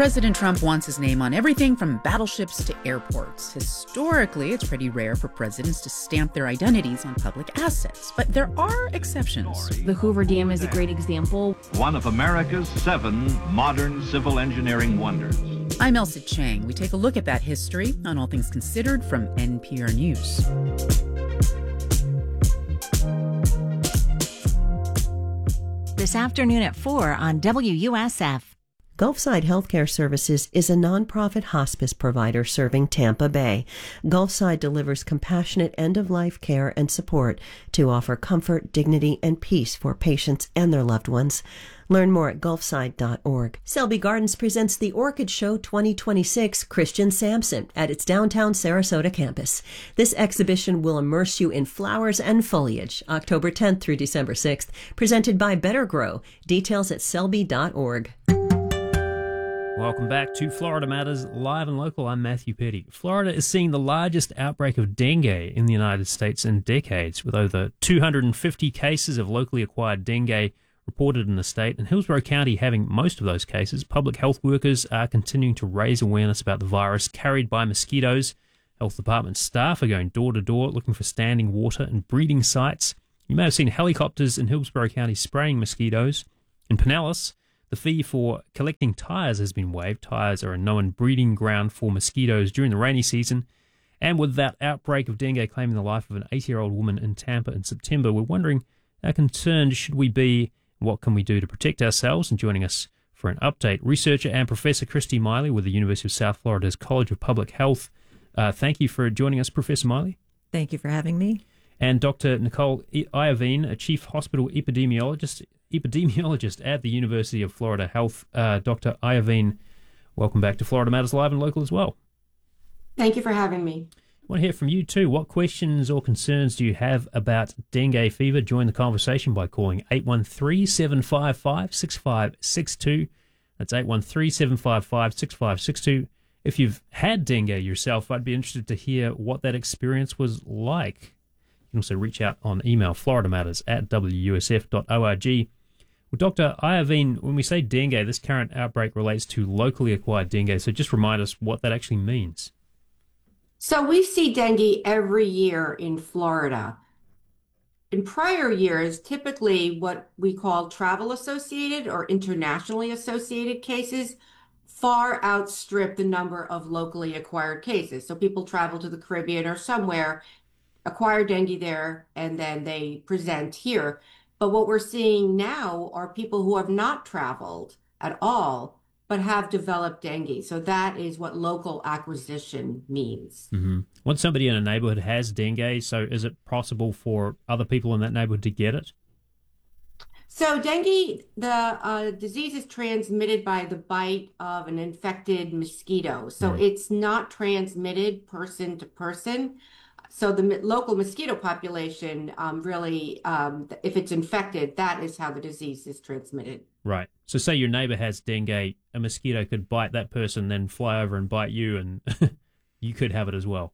President Trump wants his name on everything from battleships to airports. Historically, it's pretty rare for presidents to stamp their identities on public assets, but there are exceptions. The Hoover Dam is a great example. One of America's 7 modern civil engineering wonders. I'm Elsa Chang. We take a look at that history on All Things Considered from NPR News. This afternoon at 4 on WUSF. Gulfside Healthcare Services is a nonprofit hospice provider serving Tampa Bay. Gulfside delivers compassionate end-of-life care and support to offer comfort, dignity, and peace for patients and their loved ones. Learn more at gulfside.org. Selby Gardens presents the Orchid Show 2026 Christian Sampson at its downtown Sarasota campus. This exhibition will immerse you in flowers and foliage, October 10th through December 6th, presented by Better Grow. Details at selby.org. Welcome back to Florida Matters Live and Local. I'm Matthew Petty. Florida is seeing the largest outbreak of dengue in the United States in decades, with over 250 cases of locally acquired dengue reported in the state, and Hillsborough County having most of those cases. Public health workers are continuing to raise awareness about the virus carried by mosquitoes. Health department staff are going door to door looking for standing water and breeding sites. You may have seen helicopters in Hillsborough County spraying mosquitoes. In Pinellas, the fee for collecting tires has been waived. Tires are a known breeding ground for mosquitoes during the rainy season. And with that outbreak of dengue claiming the life of an 80-year-old woman in Tampa in September, we're wondering how concerned should we be? What can we do to protect ourselves? And joining us for an update, researcher and Professor Christy Miley with the University of South Florida's College of Public Health. Thank you for joining us, Professor Miley. Thank you for having me. And Dr. Nicole Iovine, a chief hospital epidemiologist at the University of Florida Health. Dr. Iovine, welcome back to Florida Matters Live and Local as well. Thank you for having me. I want to hear from you too. What questions or concerns do you have about dengue fever? Join the conversation by calling 813-755-6562. That's 813-755-6562. If you've had dengue yourself, I'd be interested to hear what that experience was like. You can also reach out on email, floridamatters@wusf.org. Well, Dr. Iovine, when we say dengue, this current outbreak relates to locally acquired dengue, so just remind us what that actually means. So we see dengue every year in Florida. In prior years, typically what we call travel-associated or internationally associated cases far outstrip the number of locally acquired cases. So people travel to the Caribbean or somewhere, acquire dengue there, and then they present here. But what we're seeing now are people who have not traveled at all, but have developed dengue. So that is what local acquisition means. Mm-hmm. When somebody in a neighborhood has dengue, so is it possible for other people in that neighborhood to get it? So dengue, the disease is transmitted by the bite of an infected mosquito. So it's not transmitted person to person. So the local mosquito population really, if it's infected, that is how the disease is transmitted. Right. So say your neighbor has dengue, a mosquito could bite that person, then fly over and bite you, and you could have it as well.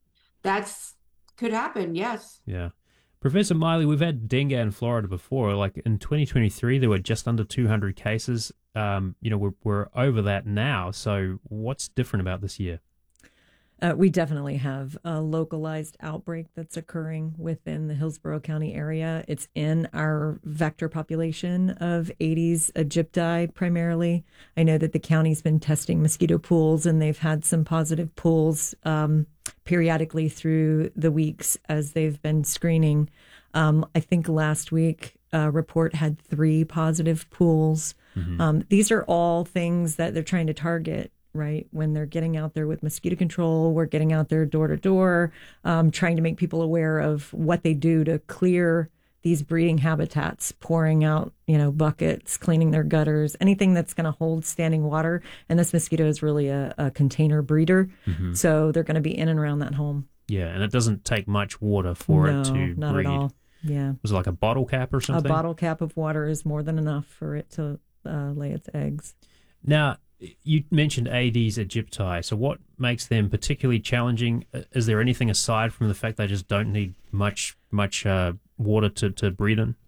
Could happen, yes. Yeah. Professor Miley, we've had dengue in Florida before. Like in 2023, there were just under 200 cases. We're over that now. So what's different about this year? We definitely have a localized outbreak that's occurring within the Hillsborough County area. It's in our vector population of Aedes aegypti primarily. I know that the county's been testing mosquito pools, and they've had some positive pools periodically through the weeks as they've been screening. I think last week a report had 3 positive pools. Mm-hmm. These are all things that they're trying to target. Right, when they're getting out there with mosquito control, we're getting out there door to door, trying to make people aware of what they do to clear these breeding habitats, pouring out, buckets, cleaning their gutters, anything that's going to hold standing water. And this mosquito is really a container breeder, so they're going to be in and around that home. Yeah, and it doesn't take much water for it to not breed. At all. Yeah, Was it like a bottle cap or something? A bottle cap of water is more than enough for it to lay its eggs. Now, you mentioned Aedes aegypti. So what makes them particularly challenging? Is there anything aside from the fact they just don't need much water to breed in?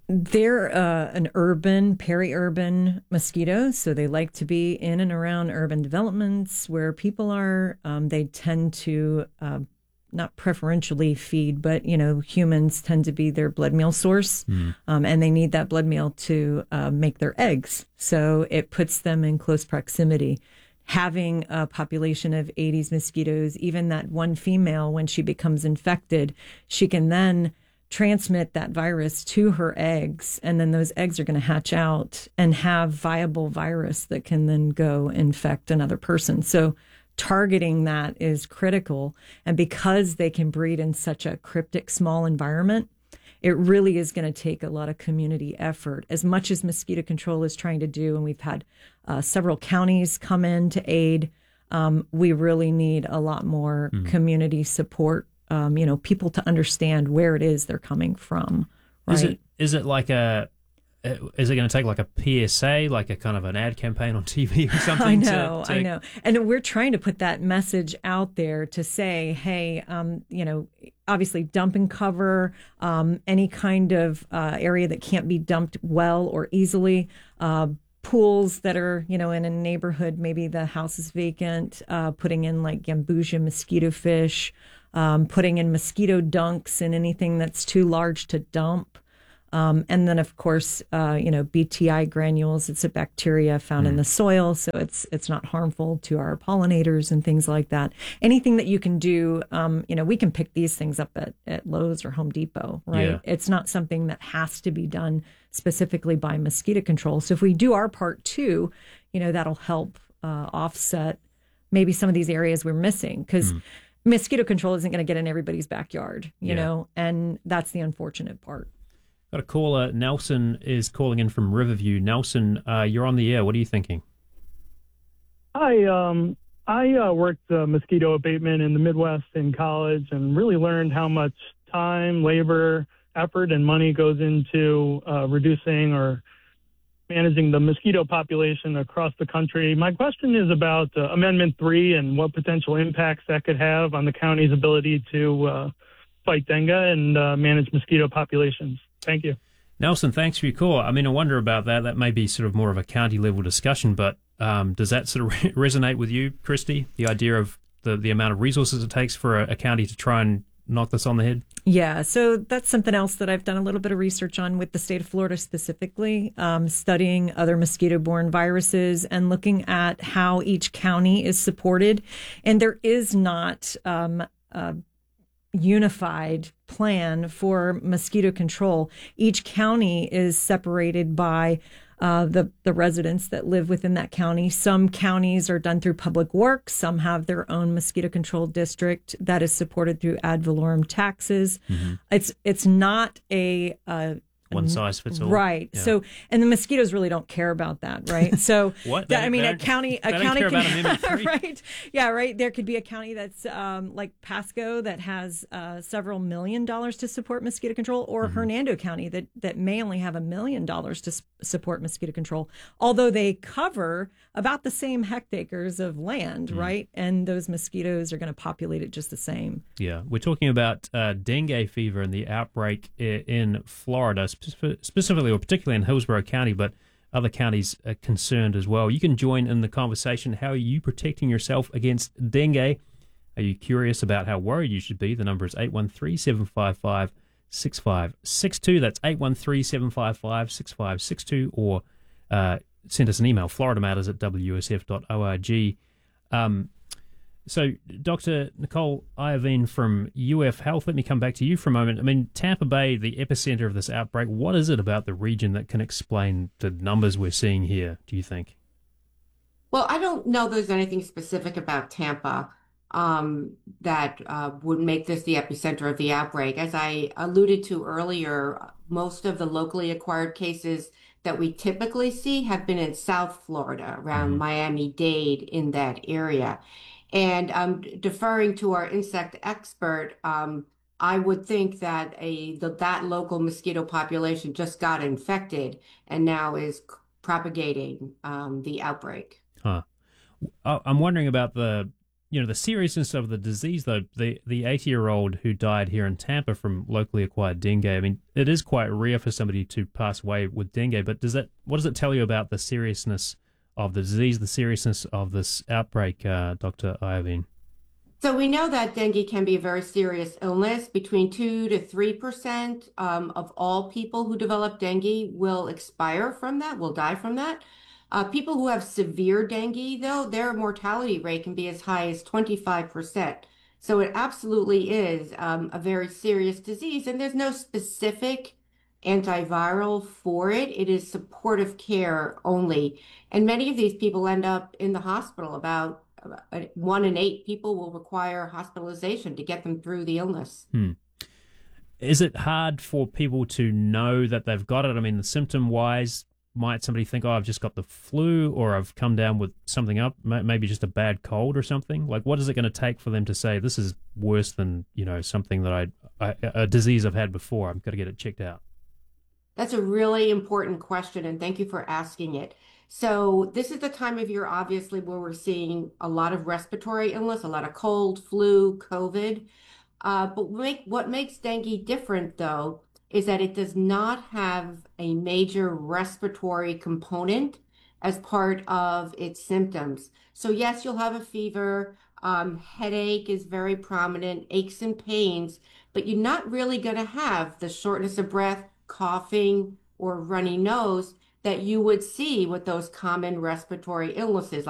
They're an urban, peri-urban mosquito, so they like to be in and around urban developments where people are. They tend to not preferentially feed, but humans tend to be their blood meal source, and they need that blood meal to make their eggs. So it puts them in close proximity. Having a population of Aedes mosquitoes, even that one female, when she becomes infected, she can then transmit that virus to her eggs, and then those eggs are going to hatch out and have viable virus that can then go infect another person. So targeting that is critical. And because they can breed in such a cryptic, small environment, it really is going to take a lot of community effort, as much as mosquito control is trying to do. And we've had several counties come in to aid. We really need a lot more community support. People to understand where it is they're coming from. Right? Is it like is it going to take like a PSA, like a kind of an ad campaign on TV or something? I know. And we're trying to put that message out there to say, hey, obviously dump and cover any kind of area that can't be dumped well or easily. Pools that are, in a neighborhood, maybe the house is vacant, putting in like Gambusia mosquito fish, putting in mosquito dunks in anything that's too large to dump. And then, of course, BTI granules. It's a bacteria found in the soil, so it's not harmful to our pollinators and things like that. Anything that you can do, we can pick these things up at Lowe's or Home Depot, right? Yeah. It's not something that has to be done specifically by mosquito control. So if we do our part too, that'll help offset maybe some of these areas we're missing, because mosquito control isn't going to get in everybody's backyard, you know, and that's the unfortunate part. Got a caller. Nelson is calling in from Riverview. Nelson, you're on the air. What are you thinking? Hi. I worked mosquito abatement in the Midwest in college and really learned how much time, labor, effort, and money goes into reducing or managing the mosquito population across the country. My question is about Amendment 3 and what potential impacts that could have on the county's ability to fight dengue and manage mosquito populations. Thank you. Nelson, thanks for your call. I mean, I wonder about that. That may be sort of more of a county-level discussion, but does that sort of resonate with you, Christy, the idea of the amount of resources it takes for a county to try and knock this on the head? Yeah, so that's something else that I've done a little bit of research on with the state of Florida specifically, studying other mosquito-borne viruses and looking at how each county is supported. And there is not a unified plan for mosquito control. Each county is separated by the residents that live within that county. Some counties are done through public works. Some have their own mosquito control district that is supported through ad valorem taxes. It's not a one size fits all. Right. Yeah. So, and the mosquitoes really don't care about that, right? So, what? A county can, right? Yeah, right. There could be a county that's like Pasco that has several $1 million to support mosquito control, or Hernando County that may only have $1 million to support mosquito control, although they cover about the same hectares of land, right? And those mosquitoes are going to populate it just the same. Yeah, we're talking about dengue fever and the outbreak in Florida, specifically or particularly in Hillsborough County, but other counties are concerned as well. You can join in the conversation. How are you protecting yourself against dengue? Are you curious about how worried you should be? The number is 813-755-6562. That's 813-755-6562, or send us an email, floridamatters@wsf.org. So, Dr. Nicole Iovine from UF Health, let me come back to you for a moment. I mean, Tampa Bay, the epicenter of this outbreak, what is it about the region that can explain the numbers we're seeing here, do you think? Well, I don't know there's anything specific about Tampa that would make this the epicenter of the outbreak. As I alluded to earlier, most of the locally acquired cases that we typically see have been in South Florida, around Miami-Dade, in that area. And deferring to our insect expert, I would think that that local mosquito population just got infected and now is propagating the outbreak. I'm wondering about the seriousness of the disease, though, the 80-year-old who died here in Tampa from locally acquired dengue, I mean, it is quite rare for somebody to pass away with dengue, but what does it tell you about the seriousness of the disease, the seriousness of this outbreak, Dr. Iovine? So we know that dengue can be a very serious illness. Between 2 to 3% of all people who develop dengue will expire from that, will die from that. People who have severe dengue, though, their mortality rate can be as high as 25%. So it absolutely is a very serious disease, and there's no specific antiviral for it. It is supportive care only. And many of these people end up in the hospital. About 1 in 8 people will require hospitalization to get them through the illness. Is it hard for people to know that they've got it? I mean, the symptom-wise, might somebody think, oh, I've just got the flu, or I've come down with something up, maybe just a bad cold or something? Like, what is it going to take for them to say, this is worse than, something that a disease I've had before, I've got to get it checked out? That's a really important question, and thank you for asking it. So this is the time of year, obviously, where we're seeing a lot of respiratory illness, a lot of cold, flu, COVID. But what makes dengue different, though, is that it does not have a major respiratory component as part of its symptoms. So yes, you'll have a fever, headache is very prominent, aches and pains, but you're not really going to have the shortness of breath, coughing, or runny nose that you would see with those common respiratory illnesses